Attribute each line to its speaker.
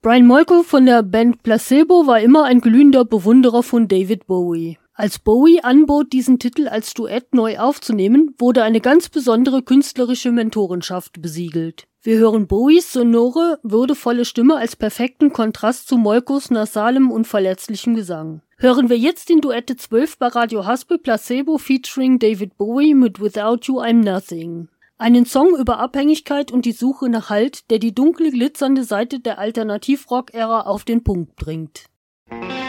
Speaker 1: Brian Molko von der Band Placebo war immer ein glühender Bewunderer von David Bowie. Als Bowie anbot, diesen Titel als Duett neu aufzunehmen, wurde eine ganz besondere künstlerische Mentorenschaft besiegelt. Wir hören Bowies sonore, würdevolle Stimme als perfekten Kontrast zu Molkos nasalem und verletzlichem Gesang. Hören wir jetzt den Duette 12 bei Radio Haspel Placebo featuring David Bowie mit Without You I'm Nothing. Einen Song über Abhängigkeit und die Suche nach Halt, der die dunkle, glitzernde Seite der Alternativrock-Ära auf den Punkt bringt.